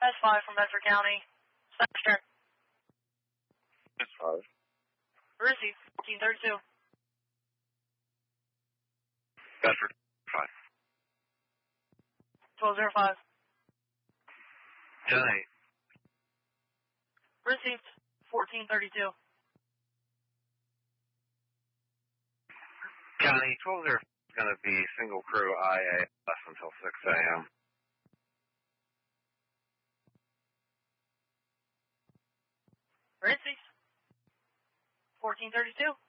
That's 5 from Bedford County. Sector. That's 5. Receive 1432. Bedford 5. 1205. 10-8. Received 1432. County 12-0 is going to be single crew IA less until 6 a.m. Received 1432.